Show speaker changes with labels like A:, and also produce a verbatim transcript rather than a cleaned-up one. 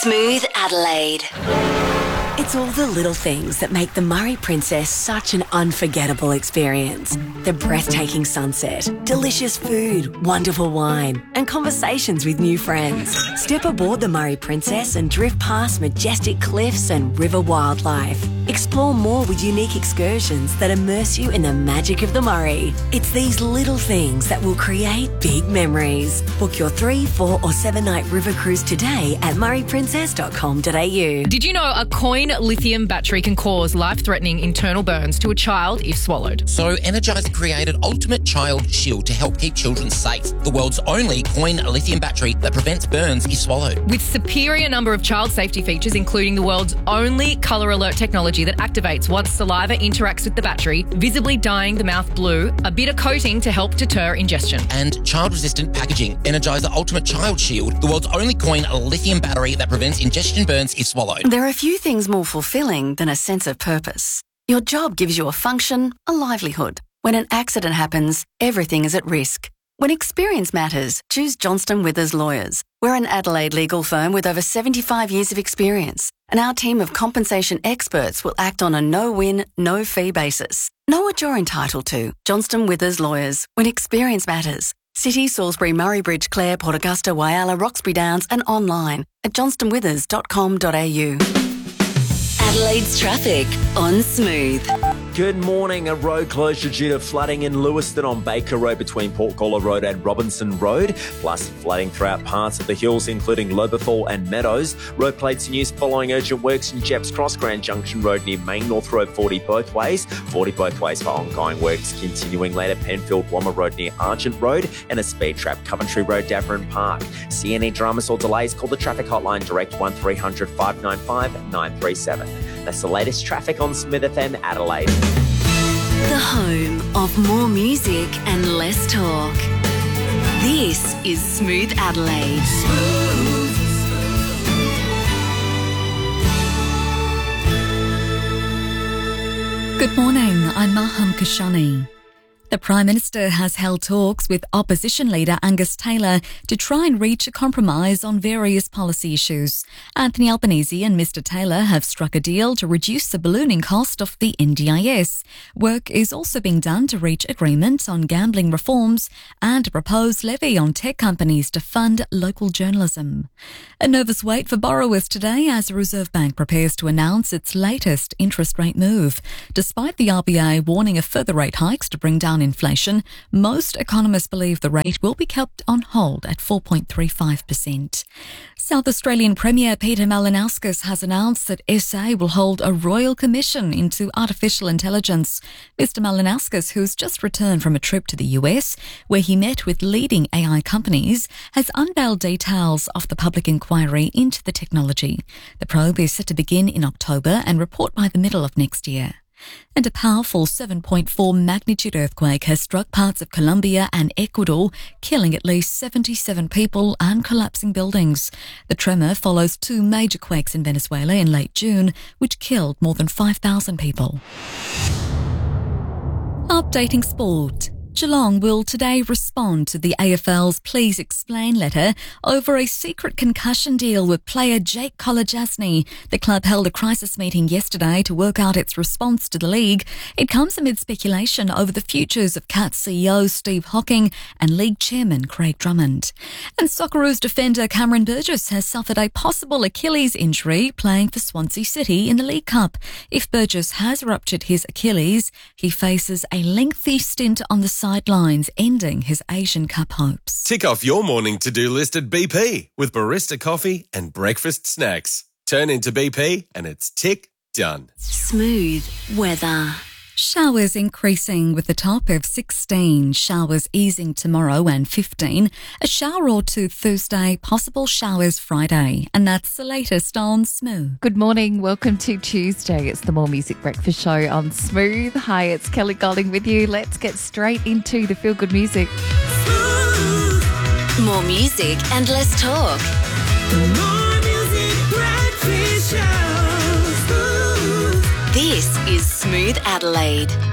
A: Smooth Adelaide.
B: It's all the little things that make the Murray Princess such an unforgettable experience. The breathtaking sunset, delicious food, wonderful wine, and conversations with new friends. Step aboard the Murray Princess and drift past majestic cliffs and river wildlife. Explore more with unique excursions that immerse you in the magic of the Murray. It's these little things that will create big memories. Book your three, four or seven night river cruise today at murray princess dot com dot a u.
C: Did you know a coin lithium battery can cause life-threatening internal burns to a child if swallowed?
D: So Energizer created Ultimate Child Shield to help keep children safe. The world's only coin lithium battery that prevents burns if swallowed.
C: With superior number of child safety features, including the world's only colour alert technology that activates once saliva interacts with the battery, visibly dyeing the mouth blue, a bitter coating to help deter ingestion.
D: And child-resistant packaging. Energizer Ultimate Child Shield, the world's only coin lithium battery that prevents ingestion burns if swallowed.
E: There are a few things more fulfilling than a sense of purpose. Your job gives you a function, a livelihood. When an accident happens, everything is at risk. When experience matters, choose Johnston Withers Lawyers. We're an Adelaide legal firm with over seventy-five years of experience, and our team of compensation experts will act on a no-win, no-fee basis. Know what you're entitled to. Johnston Withers Lawyers. When experience matters. City, Salisbury, Murray Bridge, Clare, Port Augusta, Whyalla, Roxby Downs and online at johnston withers dot com dot a u.
A: Adelaide's traffic on Smooth.
F: Good morning. A road closure due to flooding in Lewiston on Baker Road between Portcola Road and Robinson Road, plus flooding throughout parts of the hills including Lobethal and Meadows. Road plates in use following urgent works in Jepps Cross, Grand Junction Road near Main North Road forty both ways. forty both ways for ongoing works continuing later Penfield Wommer Road near Argent Road and a speed trap Coventry Road, Davoren Park. See any dramas or delays, call the traffic hotline direct one three hundred five nine five nine three seven. That's the latest traffic on Smith F M Adelaide.
A: The home of more music and less talk. This is Smooth Adelaide.
G: Good morning, I'm Maham Kashani. The Prime Minister has held talks with opposition leader Angus Taylor to try and reach a compromise on various policy issues. Anthony Albanese and Mr Taylor have struck a deal to reduce the ballooning cost of the N D I S. Work is also being done to reach agreement on gambling reforms and a proposed levy on tech companies to fund local journalism. A nervous wait for borrowers today as the Reserve Bank prepares to announce its latest interest rate move. Despite the R B A warning of further rate hikes to bring down inflation, most economists believe the rate will be kept on hold at four point three five percent. South Australian Premier Peter Malinauskas has announced that S A will hold a royal commission into artificial intelligence. Mister Malinauskas, who's just returned from a trip to the U S, where he met with leading A I companies, has unveiled details of the public inquiry into the technology. The probe is set to begin in October and report by the middle of next year. And a powerful seven point four magnitude earthquake has struck parts of Colombia and Ecuador, killing at least seventy-seven people and collapsing buildings. The tremor follows two major quakes in Venezuela in late June, which killed more than five thousand people. Updating sport. Geelong will today respond to the A F L's Please Explain letter over a secret concussion deal with player Jake Kolodjasny. The club held a crisis meeting yesterday to work out its response to the league. It comes amid speculation over the futures of Cats C E O Steve Hocking and league chairman Craig Drummond. And Socceroos defender Cameron Burgess has suffered a possible Achilles injury playing for Swansea City in the League Cup. If Burgess has ruptured his Achilles, he faces a lengthy stint on the sidelines, ending his Asian Cup hopes.
H: Tick off your morning to-do list at B P with barista coffee and breakfast snacks. Turn into B P and it's tick done.
A: Smooth weather.
G: Showers increasing with a top of sixteen, showers easing tomorrow and fifteen, a shower or two Thursday, possible showers Friday. And that's the latest on Smooth.
I: Good morning, welcome to Tuesday. It's the More Music Breakfast Show on Smooth. Hi, it's Kelly Golding with you. Let's get straight into the feel-good music.
A: More music and less talk. More Music Breakfast Show. This is Smooth Adelaide.